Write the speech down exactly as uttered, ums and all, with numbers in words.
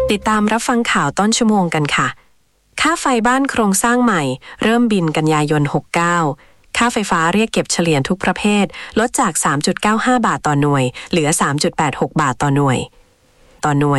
ติดตามรับฟังข่าวต้นชั่วโมงกันค่ะค่าไฟบ้านโครงสร้างใหม่เริ่มบินกันยายนหกสิบเก้าค่าไฟฟ้าเรียกเก็บเฉลี่ยทุกประเภทลดจาก สามจุดเก้าห้า บาทต่อหน่วยเหลือ สามจุดแปดหก บาทต่อหน่วยต่อหน่วย